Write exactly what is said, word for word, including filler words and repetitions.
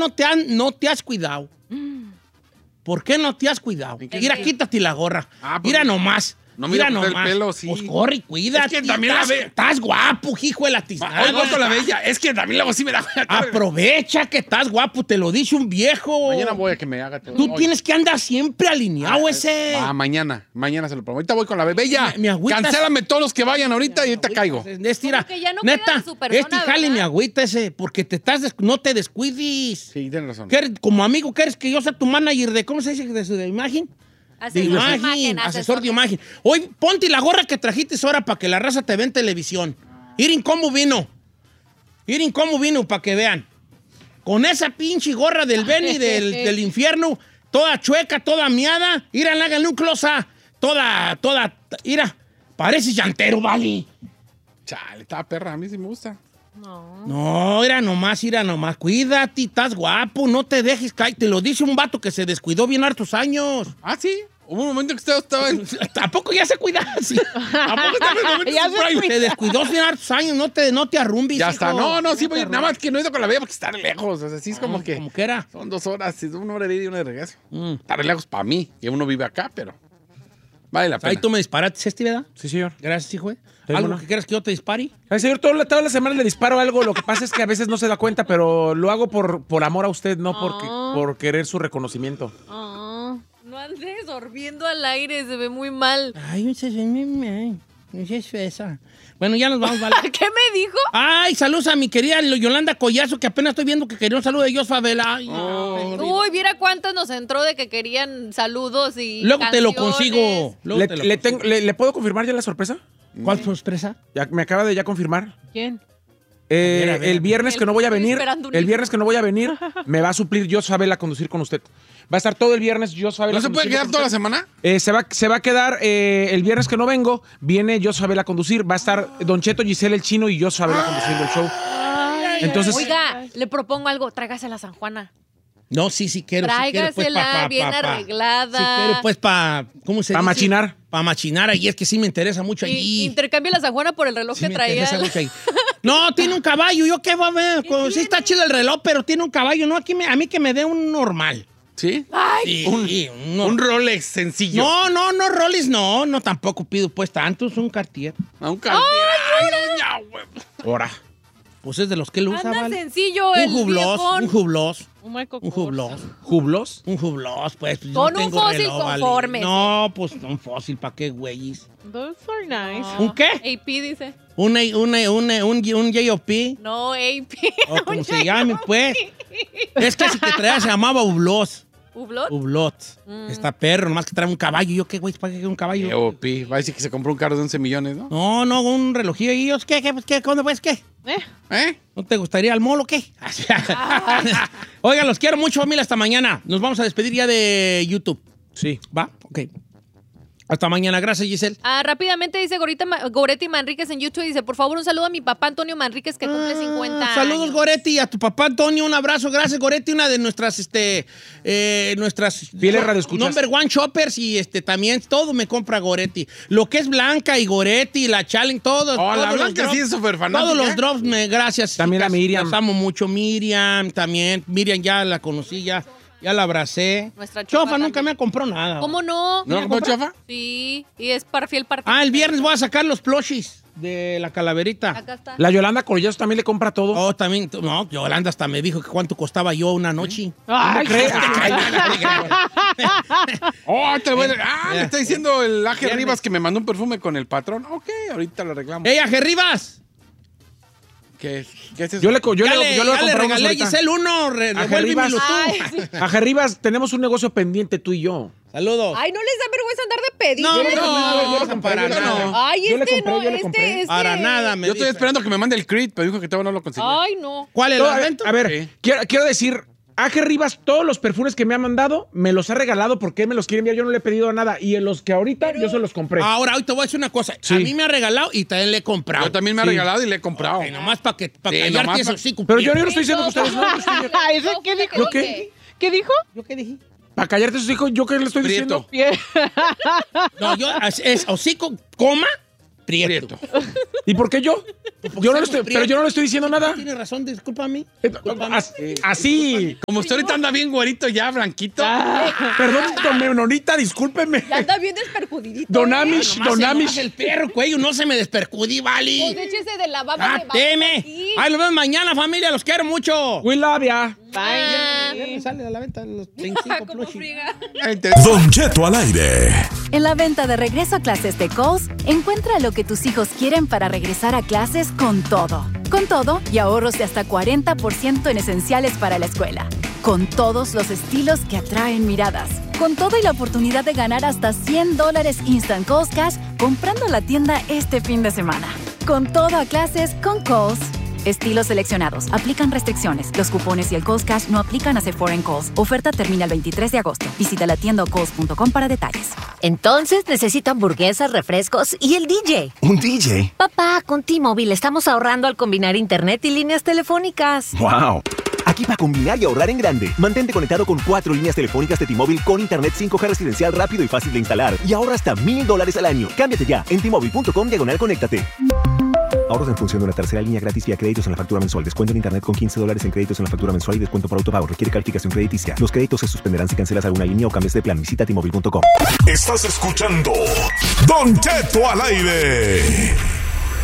no te, han, no te has cuidado? ¿Por qué no te has cuidado? Mira, quítate la gorra. Ah, pues, mira nomás. No mira mira nomás. el pelo, sí. Pues corre, cuídate. Es que también estás, la ve. Estás guapo, hijo de la tiznada. Hoy voto la bella. Es que también luego sí me da... Aprovecha que estás guapo, te lo dice un viejo. Mañana voy a que me haga todo. Tú Hoy. tienes que andar siempre alineado Ah, ese. Ah, mañana. Mañana se lo prometo. Ahorita voy con la bella. Bella, Mi- mi agüita- cancélame todos los que vayan ahorita y ahorita caigo. Estira. Como que ya no cuida Neta, de su persona, este jale ¿verdad? mi agüita ese, porque te estás des- no te descuides. Sí, tienes razón. ¿Qué eres- como amigo, ¿quieres que yo sea tu manager de, ¿cómo se dice? De, su- de imagen? De Asesor de imagen, imagen, asesor de imagen. Hoy ponte la gorra que trajiste ahora para que la raza te vea en televisión. Miren cómo vino. Miren cómo vino para que vean. Con esa pinche gorra del Benny del, del infierno, toda chueca, toda miada. Miren, háganle un close-up. Toda, toda, mira, parece llantero, vale. Chale, estaba perra. A mí sí me gusta. No. No, mira nomás, mira nomás. Cuídate, estás guapo, no te dejes caer. Te lo dice un vato que se descuidó bien hartos años. Ah, sí. Hubo un momento que usted estaba en... Tampoco ya se cuidaba así. ¿A poco estaba en el momento Ya de su se prime? Se descuidó bien hartos años, no te, no te arrumbes. Ya hijo. está. No, no, sí te voy. Nada arrumbes. más que no he ido con la bella porque está lejos. O sea, sí es como que... Como que era. Son dos horas, una hora de ida y una de regreso. Mm. Está re lejos para mí, que uno vive acá, pero... Vale la pena. Ahí tú me disparaste, ¿este, verdad? Sí, señor. Gracias, hijo. ¿eh? Sí, ¿Algo bueno. que quieras que yo te dispare? Ay, señor, todo la- todas las semanas le disparo algo. Lo que pasa es que a veces no se da cuenta, pero lo hago por, por amor a usted, no porque, Ah. por querer su reconocimiento. Ah, no andes sorbiendo al aire, se ve muy mal. Ay, ese es mi... Esa es esa. Bueno, ya nos vamos, ¿vale? ¿Qué me dijo? Ay, saludos a mi querida Yolanda Collazo, que apenas estoy viendo que quería un saludo de Dios Favela. Ay, no. Uy, viera cuántos nos entró de que querían saludos y Luego te lo canciones. consigo. Luego Le, te lo le consigo. tengo- le- ¿le puedo confirmar ya la sorpresa? ¿Cuál sorpresa? Ya, me acaba de ya confirmar. ¿Quién? Eh, A ver, a ver. el viernes El- que no voy a estoy venir, esperando un el hijo. viernes que no voy a venir, me va a suplir Dios Favela a conducir con usted. Va a estar todo el viernes Dios Favela. ¿No se puede quedar toda la semana? Eh, se, va, se va a quedar eh, el viernes que no vengo, viene Dios Favela a conducir, va a estar Don Cheto, Giselle el Chino y Dios Favela conduciendo el show. Entonces, Oiga, le propongo algo, tráigase a la San Juana. No, sí, sí quiero. Sí quiero, pues, Tráigasela pa, pa, bien pa, pa. arreglada. Sí quiero, pues, para... ¿Cómo se Pa' dice? machinar. Para machinar. Ahí es que sí me interesa mucho Y allí. intercambia la San Juana por el reloj Sí que me traía. interesa mucho ahí. No, tiene un caballo. ¿Yo qué voy a ver? ¿Qué Pues, sí está tiene? chido el reloj, pero tiene un caballo. No, aquí me- a mí que me dé un normal. ¿Sí? Ay, Sí, sí, un, Un Rolex sencillo. No, no, no, Rollis, no. No, tampoco pido pues tantos. Un Cartier. A un Cartier. Ay, doña, güey. ahora. Pues es de los que lo usa, anda ¿vale? sencillo Un el jublos, viejón. un jublos. Un Michael Un Kors. jublos. ¿Jublos? Un jublos, pues. yo Con no un tengo fósil reloj, vale. conforme. No, pues un fósil, ¿para qué, güeyes? Those are nice. No. ¿Un qué? A P dice. Un, un, un, un, un J O P. No, A P. O como se llame, pues. Es que si que traía se llamaba Hublot. ¿Hublot? Hublot. Está perro, nomás que trae un caballo. ¿Yo qué, güey? ¿Para qué un caballo? E O P. Va a decir que se compró un carro de once millones, ¿no? No, no, un relojillo. ¿Y yo qué? ¿Qué? Pues, ¿qué? ¿Dónde pues qué? Eh, ¿Eh? ¿No te gustaría el molo o qué? Oigan, los quiero mucho, familia. Hasta mañana. Nos vamos a despedir ya de YouTube. Sí. ¿Va? Ok. Hasta mañana. Gracias, Giselle. Ah, rápidamente dice Gorita, Ma- Goretti Manríquez en YouTube. Dice, por favor, un saludo a mi papá Antonio Manríquez que cumple cincuenta Ah, años. saludos, Goretti, a tu papá Antonio, un abrazo, gracias, Goretti, una de nuestras, este, eh, nuestras Fieles radioescuchas. number one shoppers y este también todo me compra Goretti. Lo que es Blanca y Goretti, la Challenge, todo. Oh, todos la los Blanca drops, sí es súper fanática. Todos los drops, me, gracias. También la chicas, Miriam. Las amo mucho, Miriam también. Miriam ya la conocí, ya, ya la abracé. Nuestra Chofa Chofa nunca también. me ha comprado nada. ¿Cómo no? ¿No, no, chafa? Sí, y es para fiel parte. Ah, el viernes voy a sacar los plushies de la calaverita. Acá está. La Yolanda Collazo también le compra todo. Oh, también, no, Yolanda hasta me dijo que cuánto costaba yo una noche. Ay, ¿Crees? Oh, te voy a... Ah, Ya. me está diciendo el Aje Viernes. Rivas que me mandó un perfume con el patrón. Ok, ahorita lo arreglamos. ¡Ey, Ajerribas! ¿Qué, ¿Qué es eso? Yo le, co- yo Ya le, le, yo le voy a ya le comprar unos regalé a ahorita. Giselle uno, re- Ajerribas. devuélvemelo tú. Ay, sí. Ajerribas, tenemos un negocio pendiente tú y yo. Saludos. Ay, no les da vergüenza andar de pedir. No, Yo le no, compré, yo le no, compré, para yo le nada. compré. Ay, Yo le este compré, no, yo le este, compré. este. Para nada, me Yo estoy dice. esperando que me mande el Creed, pero dijo que todavía no lo conseguí. Ay, no. ¿Cuál es el Todo- a ver, evento? a ver, Sí. quiero, quiero decir, Aje Rivas, todos los perfumes que me ha mandado, me los ha regalado porque él me los quiere enviar. Yo no le he pedido nada. Y en los que ahorita yo se los compré. Ahora, hoy te voy a decir una cosa. Sí. A mí me ha regalado y también le he comprado. Yo también me ha Sí. regalado y le he comprado. Ok, nomás para que pa Sí, callarte nomás ese pa- hocico. Pero yo, yo no estoy diciendo que ustedes no. yo estoy- Ay, ¿eso qué dijo? ¿Yo qué? ¿Qué dijo? ¿Yo qué dije? Para callarte sus hijos, ¿yo qué le estoy Prieto. diciendo? No, yo, es, es hocico, coma, Prieto. ¿Y por qué yo? Yo no le estoy, pero yo no le estoy diciendo nada. Tienes razón, discúlpame. Discúlpame. As, así. Como usted ahorita anda bien güerito ya, blanquito. Perdón, don Menonita, discúlpeme. Ya anda bien desperjudidito. Don ¿eh? Amish, Nomás don se Amish. enoja el perro, cuello, no se me despercudí, vale. Pues échese de la baba ¡Ah, de vaca teme! aquí. Ahí los vemos mañana, familia, los quiero mucho. We love ya. Ah, Viernes sale a la venta los veinticinco como plushie. friga. Don Cheto al aire. En la venta de regreso a clases de Kohl's, encuentra lo que tus hijos quieren para regresar a clases con todo. Con todo y ahorros de hasta cuarenta por ciento en esenciales para la escuela. Con todos los estilos que atraen miradas. Con todo y la oportunidad de ganar hasta cien dólares Instant Kohl's Cash comprando en la tienda este fin de semana. Con todo a clases con Kohl's. Estilos seleccionados. Aplican restricciones. Los cupones y el Kohl's Cash no aplican a Sephora en Kohl's. Oferta termina el veintitrés de agosto. Visita la tienda o kohls punto com para detalles. Entonces necesito hamburguesas, refrescos y el D J. ¿Un D J? Papá, con T-Mobile estamos ahorrando al combinar internet y líneas telefónicas. ¡Wow! Aquí para combinar y ahorrar en grande. Mantente conectado con cuatro líneas telefónicas de T-Mobile con internet cinco G residencial rápido y fácil de instalar. Y ahorra hasta mil dólares al año. Cámbiate ya en T-Mobile punto com diagonal conéctate. Ahorros en función de una tercera línea gratis vía créditos en la factura mensual. Descuento en internet con quince dólares en créditos en la factura mensual y descuento por autopago. Requiere calificación crediticia. Los créditos se suspenderán si cancelas alguna línea o cambias de plan. Visita T Mobile punto com. Estás escuchando Don Cheto al aire.